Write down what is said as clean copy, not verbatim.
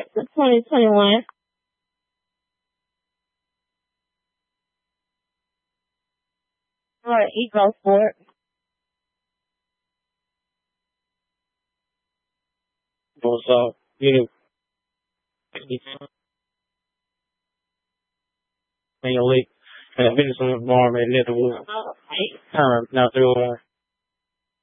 2021. Or Eco Sport. What's up? You know, leak. And I've been to some more, man, near the wood. Now through